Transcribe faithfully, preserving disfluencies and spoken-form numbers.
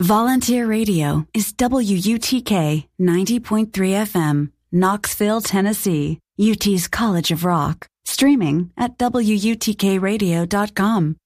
Volunteer Radio is W U T K ninety point three F M, Knoxville, Tennessee, U T's College of Rock. Streaming at W U T K radio dot com.